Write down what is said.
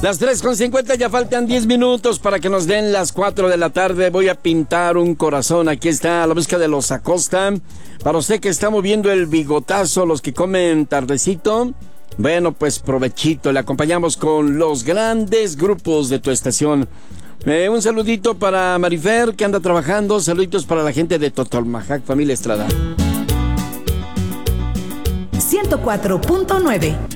Las 3:50, ya faltan 10 minutos para que nos den las 4 de la tarde. Voy a pintar un corazón. Aquí está la música de Los Acosta. Para usted que está moviendo el bigotazo, los que comen tardecito, bueno, pues provechito. Le acompañamos con los grandes grupos de tu estación. Un saludito para Marifer, que anda trabajando. Saluditos para la gente de Totoalmajac, familia Estrada. 104.9